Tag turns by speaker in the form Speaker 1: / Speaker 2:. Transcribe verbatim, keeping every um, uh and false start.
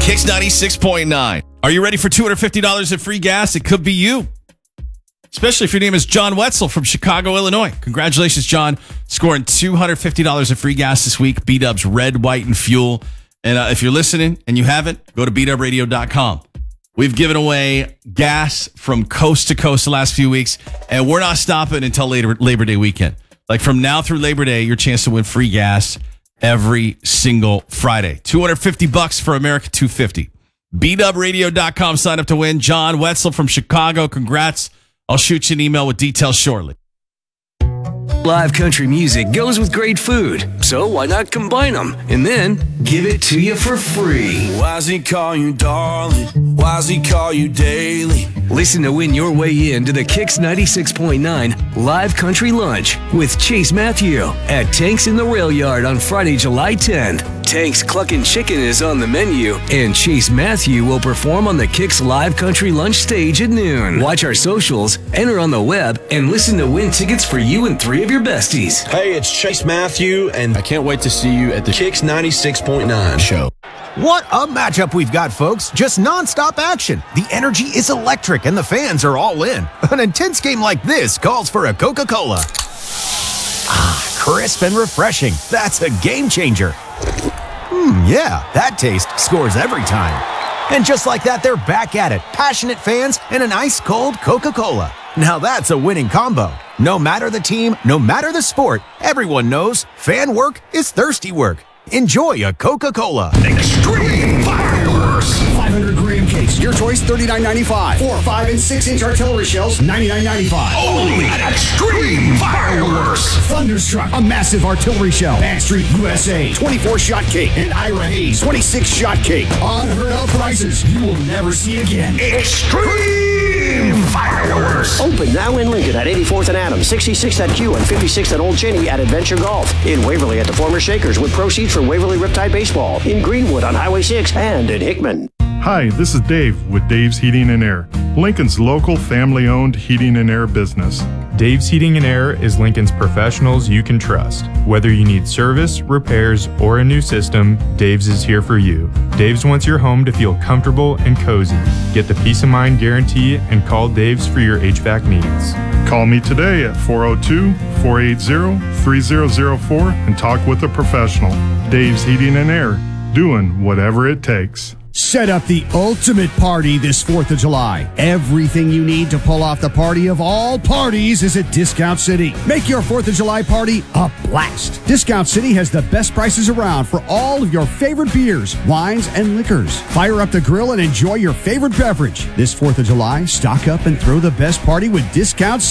Speaker 1: Kicks ninety-six point nine. Are you ready for two hundred fifty dollars in free gas? It could be you. Especially if your name is John Wetzel from Chicago, Illinois. Congratulations, John. Scoring two hundred fifty dollars in free gas this week. B-Dub's Red, White, and Fuel. And uh, if you're listening and you haven't, go to b dub radio dot com. We've given away gas from coast to coast the last few weeks, and we're not stopping until later, Labor Day weekend. Like from now through Labor Day, your chance to win free gas every single Friday. two hundred fifty bucks for America two fifty. b dub radio dot com. Sign up to win. John Wetzel from Chicago. Congrats. I'll shoot you an email with details shortly.
Speaker 2: Live country music goes with great food, so why not combine them and then give it to you for free?
Speaker 3: Why does he call you darling? Why does he call you daily?
Speaker 2: Listen to win your way in to the Kicks ninety-six point nine Live Country Lunch with Chase Matthew at Tanks in the Rail Yard on Friday, July tenth. Tank's Cluckin' Chicken is on the menu, and Chase Matthew will perform on the Kicks Live Country Lunch stage at noon. Watch our socials, enter on the web, and listen to win tickets for you and three of your besties.
Speaker 4: Hey, it's Chase Matthew, and I can't wait to see you at the Kicks ninety-six point nine show.
Speaker 5: What a matchup we've got, folks. Just nonstop action. The energy is electric, and the fans are all in. An intense game like this calls for a Coca-Cola. Ah, crisp and refreshing. That's a game changer. Hmm, yeah, that taste scores every time. And just like that, they're back at it. Passionate fans and an ice-cold Coca-Cola. Now that's a winning combo. No matter the team, no matter the sport, everyone knows fan work is thirsty work. Enjoy a Coca-Cola.
Speaker 6: Extreme Fireworks. five hundred gram case. Your choice, thirty-nine ninety-five. Four, five, and six inch artillery shells, ninety-nine ninety-five.
Speaker 7: Only at Extreme Fireworks.
Speaker 6: Thunderstruck, a massive artillery shell. Bad Street U S A, twenty-four shot cake. And Ira Hayes, twenty-six shot cake. Unheard of prices you will never see again.
Speaker 7: Extreme Fireworks.
Speaker 8: Open now in Lincoln at eighty-fourth and Adams, sixty-sixth at Q, and fifty-sixth at Old Cheney at Adventure Golf. In Waverly at the former Shakers with proceeds from Waverly Riptide Baseball. In Greenwood on Highway six and in Hickman.
Speaker 9: Hi, this is Dave with Dave's Heating and Air, Lincoln's local family-owned heating and air business.
Speaker 10: Dave's Heating and Air is Lincoln's professionals you can trust. Whether you need service, repairs, or a new system, Dave's is here for you. Dave's wants your home to feel comfortable and cozy. Get the peace of mind guarantee and call Dave's for your H V A C needs.
Speaker 9: Call me today at four oh two, four eight zero, three zero zero four and talk with a professional. Dave's Heating and Air, doing whatever it takes.
Speaker 6: Set up the ultimate party this fourth of July. Everything you need to pull off the party of all parties is at Discount City. Make your fourth of July party a blast. Discount City has the best prices around for all of your favorite beers, wines, and liquors. Fire up the grill and enjoy your favorite beverage. This fourth of July, stock up and throw the best party with Discount City.